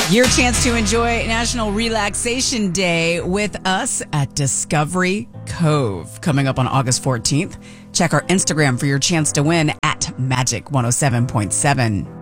Your chance to enjoy National Relaxation Day with us at Discovery Cove coming up on August 14th. Check our Instagram for your chance to win at Magic 107.7.